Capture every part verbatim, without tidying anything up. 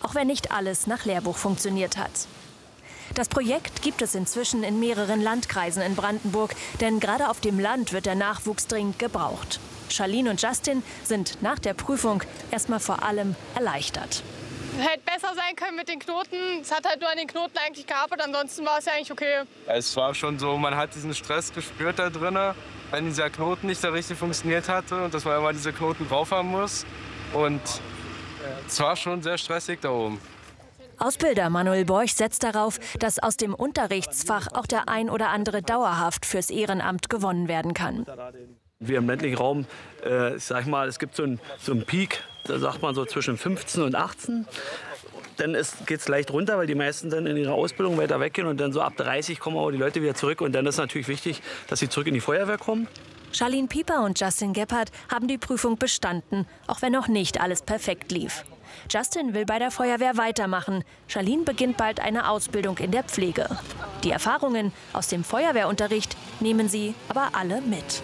auch wenn nicht alles nach Lehrbuch funktioniert hat. Das Projekt gibt es inzwischen in mehreren Landkreisen in Brandenburg, denn gerade auf dem Land wird der Nachwuchs dringend gebraucht. Charlene und Justin sind nach der Prüfung erstmal vor allem erleichtert. Hätte besser sein können mit den Knoten. Es hat halt nur an den Knoten eigentlich gehapert, ansonsten war es ja eigentlich okay. Es war schon so, man hat diesen Stress gespürt da drin, wenn dieser Knoten nicht so richtig funktioniert hatte und dass man immer diese Knoten drauf haben muss. Und es war schon sehr stressig da oben. Ausbilder Manuel Borch setzt darauf, dass aus dem Unterrichtsfach auch der ein oder andere dauerhaft fürs Ehrenamt gewonnen werden kann. Wir im ländlichen Raum, äh, ich sag mal, es gibt so einen, so einen Peak, da sagt man so zwischen fünfzehn und achtzehn. Dann geht es leicht runter, weil die meisten dann in ihrer Ausbildung weiter weggehen. Und dann so ab dreißig kommen aber die Leute wieder zurück. Und dann ist natürlich wichtig, dass sie zurück in die Feuerwehr kommen. Charlene Pieper und Justin Gebhardt haben die Prüfung bestanden, auch wenn noch nicht alles perfekt lief. Justin will bei der Feuerwehr weitermachen. Charlene beginnt bald eine Ausbildung in der Pflege. Die Erfahrungen aus dem Feuerwehrunterricht nehmen sie aber alle mit.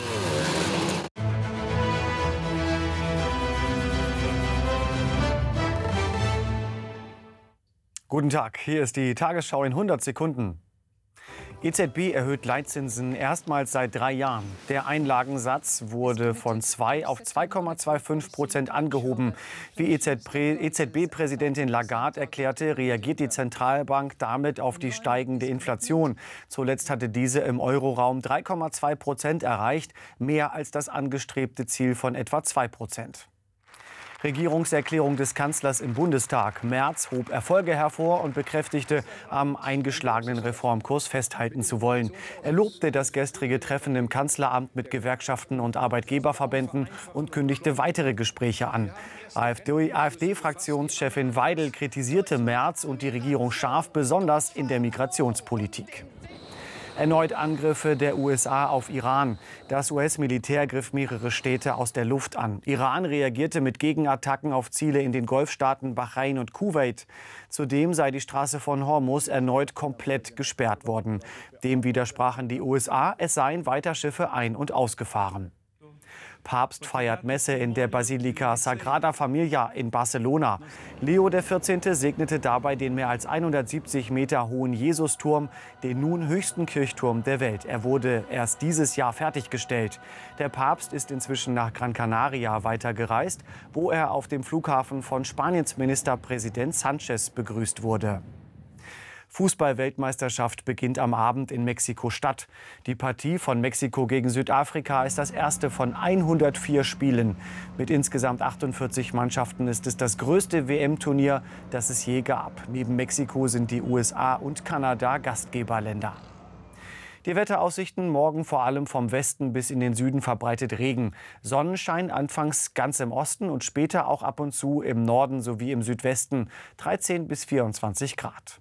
Guten Tag, hier ist die Tagesschau in hundert Sekunden. E Z B erhöht Leitzinsen erstmals seit drei Jahren. Der Einlagensatz wurde von zwei auf zwei Komma fünfundzwanzig Prozent angehoben. Wie E Z B-Präsidentin Lagarde erklärte, reagiert die Zentralbank damit auf die steigende Inflation. Zuletzt hatte diese im Euroraum drei Komma zwei Prozent erreicht, mehr als das angestrebte Ziel von etwa zwei Prozent. Regierungserklärung des Kanzlers im Bundestag. Merz hob Erfolge hervor und bekräftigte, am eingeschlagenen Reformkurs festhalten zu wollen. Er lobte das gestrige Treffen im Kanzleramt mit Gewerkschaften und Arbeitgeberverbänden und kündigte weitere Gespräche an. AfD-Fraktionschefin Weidel kritisierte Merz und die Regierung scharf, besonders in der Migrationspolitik. Erneut Angriffe der U S A auf Iran. Das U S-Militär griff mehrere Städte aus der Luft an. Iran reagierte mit Gegenattacken auf Ziele in den Golfstaaten Bahrain und Kuwait. Zudem sei die Straße von Hormuz erneut komplett gesperrt worden. Dem widersprachen die U S A, es seien weiter Schiffe ein- und ausgefahren. Papst feiert Messe in der Basilika Sagrada Familia in Barcelona. Leo der vierzehnte segnete dabei den mehr als hundertsiebzig Meter hohen Jesusturm, den nun höchsten Kirchturm der Welt. Er wurde erst dieses Jahr fertiggestellt. Der Papst ist inzwischen nach Gran Canaria weitergereist, wo er auf dem Flughafen von Spaniens Ministerpräsident Sanchez begrüßt wurde. Fußball-Weltmeisterschaft beginnt am Abend in Mexiko-Stadt. Die Partie von Mexiko gegen Südafrika ist das erste von hundertvier Spielen. Mit insgesamt achtundvierzig Mannschaften ist es das größte W M-Turnier, das es je gab. Neben Mexiko sind die U S A und Kanada Gastgeberländer. Die Wetteraussichten: morgen vor allem vom Westen bis in den Süden verbreitet Regen. Sonnenschein anfangs ganz im Osten und später auch ab und zu im Norden sowie im Südwesten. dreizehn bis vierundzwanzig Grad.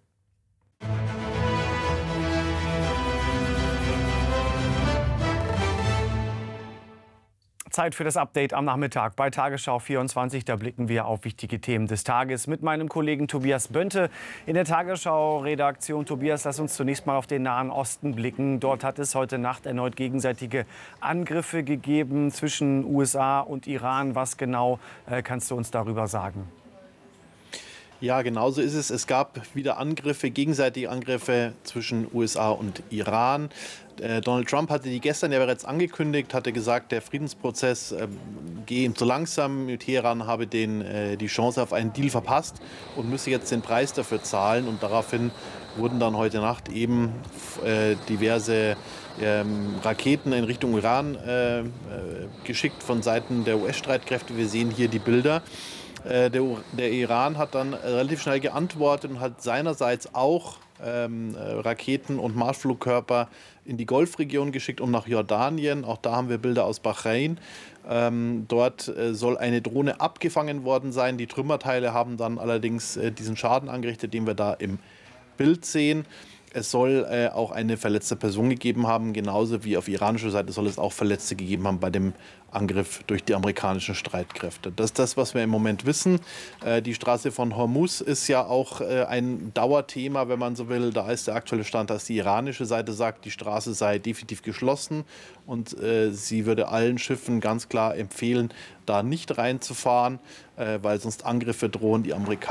Zeit für das Update am Nachmittag bei Tagesschau vierundzwanzig. Da blicken wir auf wichtige Themen des Tages mit meinem Kollegen Tobias Bönte in der Tagesschau-Redaktion. Tobias, lass uns zunächst mal auf den Nahen Osten blicken. Dort hat es heute Nacht erneut gegenseitige Angriffe gegeben zwischen U S A und Iran. Was genau äh, kannst du uns darüber sagen? Ja, genau so ist es. Es gab wieder Angriffe, gegenseitige Angriffe zwischen U S A und Iran. Äh, Donald Trump hatte die gestern ja bereits angekündigt, hatte gesagt, der Friedensprozess äh, gehe ihm zu langsam. Teheran habe den, äh, die Chance auf einen Deal verpasst und müsse jetzt den Preis dafür zahlen. Und daraufhin wurden dann heute Nacht eben äh, diverse ähm, Raketen in Richtung Iran äh, äh, geschickt von Seiten der U S-Streitkräfte. Wir sehen hier die Bilder. Der, der Iran hat dann relativ schnell geantwortet und hat seinerseits auch ähm, Raketen und Marschflugkörper in die Golfregion geschickt und nach Jordanien. Auch da haben wir Bilder aus Bahrain. Ähm, dort äh, soll eine Drohne abgefangen worden sein. Die Trümmerteile haben dann allerdings äh, diesen Schaden angerichtet, den wir da im Bild sehen. Es soll äh, auch eine verletzte Person gegeben haben, genauso wie auf iranischer Seite soll es auch Verletzte gegeben haben bei dem Angriff durch die amerikanischen Streitkräfte. Das ist das, was wir im Moment wissen. Äh, die Straße von Hormuz ist ja auch äh, ein Dauerthema, wenn man so will. Da ist der aktuelle Stand, dass die iranische Seite sagt, die Straße sei definitiv geschlossen und äh, sie würde allen Schiffen ganz klar empfehlen, da nicht reinzufahren, äh, weil sonst Angriffe drohen. Die Amerikaner